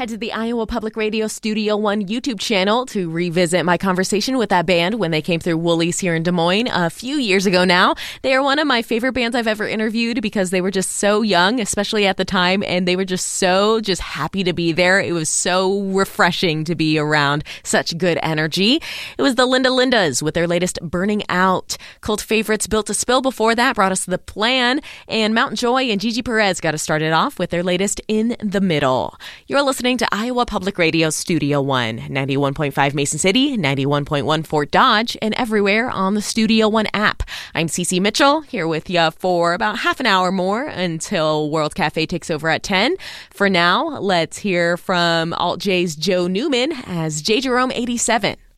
Head to the Iowa Public Radio Studio One YouTube channel to revisit my conversation with that band when they came through Woolies here in Des Moines a few years ago now. They are one of my favorite bands I've ever interviewed because they were just so young, especially at the time, and they were just happy to be there. It was so refreshing to be around such good energy. It was the Linda Lindas with their latest Burning Out. Cult favorites Built to Spill before that brought us The Plan, and Mountain Joy and Gigi Perez got us started off with their latest In the Middle. You're listening to Iowa Public Radio Studio One, 91.5 Mason City, 91.1 Fort Dodge, and everywhere on the Studio One app. I'm Cece Mitchell, here with you for about half an hour more until World Cafe takes over at 10. For now, let's hear from Alt J's Joe Newman as J. Jerome 87.